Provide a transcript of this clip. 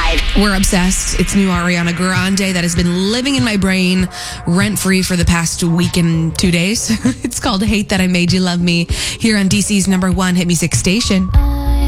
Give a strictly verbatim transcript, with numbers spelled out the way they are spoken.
We're obsessed. It's new Ariana Grande that has been living in my brain rent-free for the past week and two days. It's called Hate That I Made You Love Me here on D C's number one hit music station.